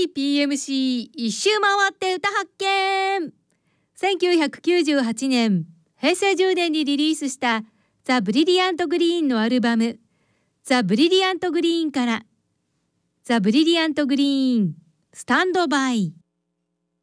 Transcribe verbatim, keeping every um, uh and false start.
ピーエムシー 一周回って歌発見。せんきゅうひゃくきゅうじゅうはちねん、へいせいじゅうねんにリリースしたザ・ブリリアント・グリーンのアルバムザ・ブリリアント・グリーンからザ・ブリリアント・グリーンスタンドバイ。